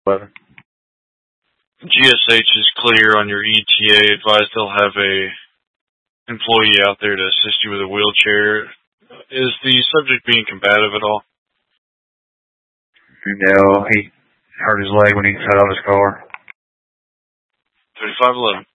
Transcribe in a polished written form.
11. GSH is clear on your ETA. Advised they'll have a employee out there to assist you with a wheelchair. Is the subject being combative at all? No, he hurt his leg when he got out of his car. 3511.